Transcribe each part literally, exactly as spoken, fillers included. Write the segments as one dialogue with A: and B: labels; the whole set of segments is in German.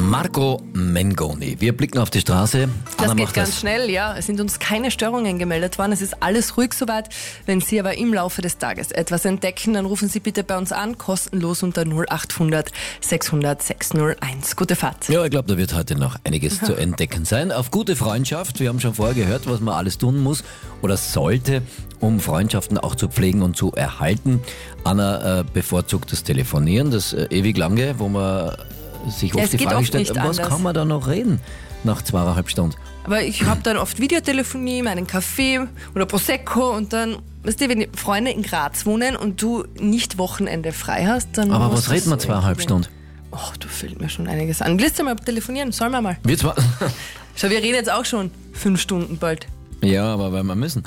A: Marco Mengoni. Wir blicken auf die Straße.
B: Das
A: Anna
B: geht
A: macht
B: ganz
A: das.
B: schnell, ja. Es sind uns keine Störungen gemeldet worden. Es ist alles ruhig soweit. Wenn Sie aber im Laufe des Tages etwas entdecken, dann rufen Sie bitte bei uns an, kostenlos unter null acht hundert sechshundert sechshunderteins. Gute Fahrt.
A: Ja, ich glaube, da wird heute noch einiges zu entdecken sein. Auf gute Freundschaft. Wir haben schon vorher gehört, was man alles tun muss oder sollte, um Freundschaften auch zu pflegen und zu erhalten. Anna äh, bevorzugt das Telefonieren, das äh, ewig lange, wo man sich oft
B: Es
A: die
B: geht
A: Frage
B: oft
A: stellt,
B: nicht
A: was
B: anders.
A: kann man da noch reden nach zweieinhalb Stunden?
B: Aber ich habe dann oft Videotelefonie, meinen Kaffee oder Prosecco und dann, weißt du, wenn die Freunde in Graz wohnen und du nicht Wochenende frei hast, dann
A: Aber
B: musst
A: was reden wir
B: du's
A: zweieinhalb
B: irgendwie-
A: Stunden?
B: Oh, da fällt mir schon einiges an. Willst du mal telefonieren? Sollen wir mal?
A: Wir zwar
B: Schau, wir reden jetzt auch schon fünf Stunden bald.
A: Ja, aber weil wir müssen.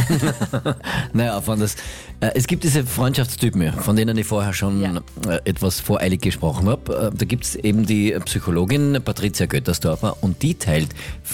A: naja, von das, äh, es gibt diese Freundschaftstypen, von denen ich vorher schon
B: Ja.
A: äh, etwas voreilig gesprochen habe. Äh, da gibt es eben die Psychologin Patricia Göttersdorfer und die teilt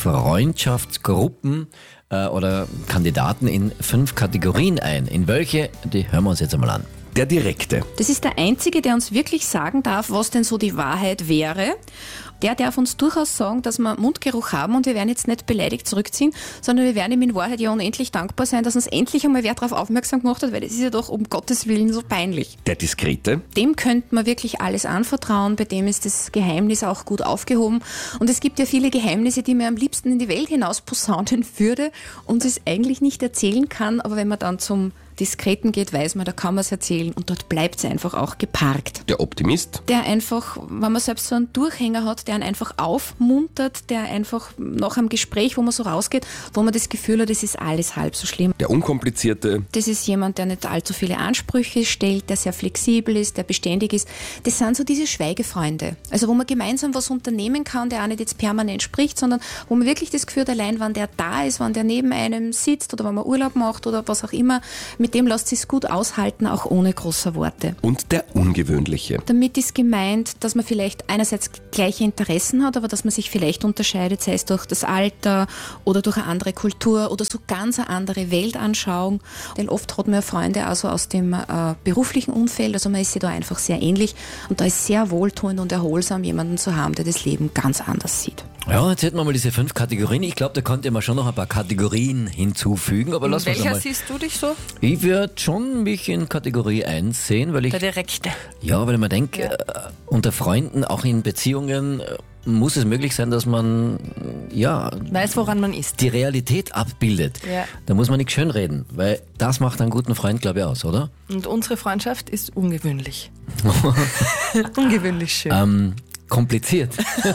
A: Freundschaftsgruppen äh, oder Kandidaten in fünf Kategorien ein. In welche, die hören wir uns jetzt einmal an.
C: Der Direkte.
D: Das ist der Einzige, der uns wirklich sagen darf, was denn so die Wahrheit wäre. Der darf uns durchaus sagen, dass wir Mundgeruch haben und wir werden jetzt nicht beleidigt zurückziehen, sondern wir werden ihm in Wahrheit ja unendlich dankbar sein, dass uns endlich einmal wer darauf aufmerksam gemacht hat, weil das ist ja doch um Gottes Willen so peinlich.
C: Der Diskrete.
D: Dem könnte man wirklich alles anvertrauen, bei dem ist das Geheimnis auch gut aufgehoben. Und es gibt ja viele Geheimnisse, die man am liebsten in die Welt hinaus posaunen würde und es eigentlich nicht erzählen kann, aber wenn man dann zum Diskreten geht, weiß man, da kann man es erzählen und dort bleibt es einfach auch geparkt.
C: Der Optimist.
D: Der einfach, wenn man selbst so einen Durchhänger hat, der einen einfach aufmuntert, der einfach nach einem Gespräch, wo man so rausgeht, wo man das Gefühl hat, es ist alles halb so schlimm.
C: Der Unkomplizierte.
D: Das ist jemand, der nicht allzu viele Ansprüche stellt, der sehr flexibel ist, der beständig ist. Das sind so diese Schweigefreunde. Also wo man gemeinsam was unternehmen kann, der auch nicht jetzt permanent spricht, sondern wo man wirklich das Gefühl hat, allein wenn der da ist, wenn der neben einem sitzt oder wenn man Urlaub macht oder was auch immer, mit dem lässt sich gut aushalten, auch ohne große Worte.
C: Und der Ungewöhnliche.
D: Damit ist gemeint, dass man vielleicht einerseits gleiche Interessen hat, aber dass man sich vielleicht unterscheidet, sei es durch das Alter oder durch eine andere Kultur oder so ganz eine andere Weltanschauung. Denn oft hat man ja Freunde also aus dem äh, beruflichen Umfeld, also man ist sich da einfach sehr ähnlich und da ist sehr wohltuend und erholsam, jemanden zu haben, der das Leben ganz anders sieht.
A: Ja, jetzt hätten wir mal diese fünf Kategorien. Ich glaube, da konnte man schon noch ein paar Kategorien hinzufügen, aber
B: In
A: lass uns
B: welcher
A: einmal.
B: siehst du dich so?
A: Ich würde schon mich in Kategorie eins sehen, weil ich
B: Der Direkte.
A: Ja, weil ich mir denke,
B: Ja.
A: äh, unter Freunden, auch in Beziehungen, äh, muss es möglich sein, dass man äh, ja
B: Weiß, woran man ist.
A: die Realität abbildet.
B: Ja.
A: Da muss man nicht schönreden, weil das macht einen guten Freund, glaube ich, aus, oder?
B: Und unsere Freundschaft ist ungewöhnlich. Ungewöhnlich schön.
A: Ähm, kompliziert.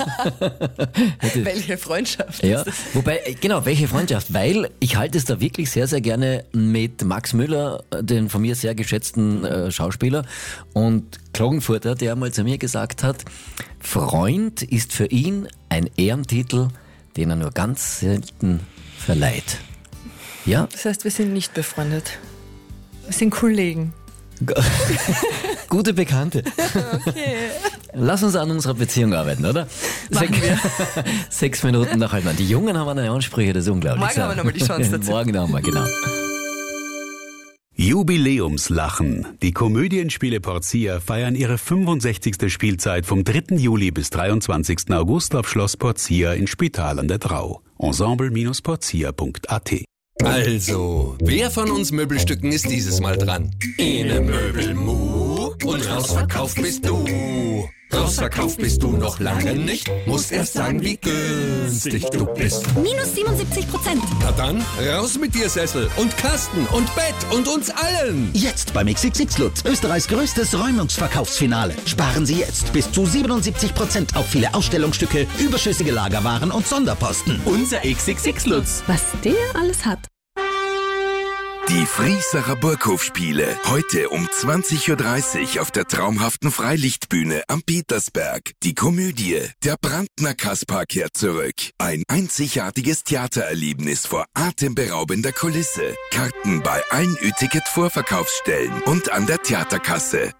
B: Welche Freundschaft?
A: Ja, wobei, äh, genau, welche Freundschaft? Weil ich halte es da wirklich sehr, sehr gerne mit Max Müller, äh, den von mir sehr geschätzten äh, Schauspieler und Klagenfurter, der einmal zu mir gesagt hat, Freund ist für ihn ein Ehrentitel, den er nur ganz selten verleiht. Ja,
B: Das heißt, wir sind nicht befreundet. Wir sind Kollegen.
A: gute Bekannte.
B: Okay.
A: Lass uns an unserer Beziehung arbeiten, oder?
B: Machen wir.
A: Sechs Minuten nach halb neun. Die Jungen haben eine Ansprüche, das ist unglaublich.
B: Morgen haben wir nochmal die Chance dazu.
A: Morgen haben wir, genau.
E: Jubiläumslachen. Die Komödienspiele Portia feiern ihre fünfundsechzigste Spielzeit vom dritten Juli bis dreiundzwanzigsten August auf Schloss Portia in Spital an der Drau. ensemble Bindestrich portia Punkt a t.
F: Also, wer von uns Möbelstücken ist dieses Mal dran? Ene Möbelmu und rausverkauft bist du. Rausverkauft bist du noch lange nicht, musst erst sagen, wie günstig du bist.
G: Minus siebenundsiebzig Prozent.
F: Na dann, raus mit dir Sessel und Kasten und Bett und uns allen.
H: Jetzt beim X X X Lutz, Österreichs größtes Räumungsverkaufsfinale. Sparen Sie jetzt bis zu siebenundsiebzig Prozent auf viele Ausstellungsstücke, überschüssige Lagerwaren und Sonderposten.
I: Unser X X X Lutz.
G: Was der alles hat.
J: Die Friesacher Burghofspiele. Heute um zwanzig Uhr dreißig auf der traumhaften Freilichtbühne am Petersberg. Die Komödie Der Brandner Kaspar kehrt zurück. Ein einzigartiges Theatererlebnis vor atemberaubender Kulisse. Karten bei allen Ü-Ticket-Vorverkaufsstellen und an der Theaterkasse.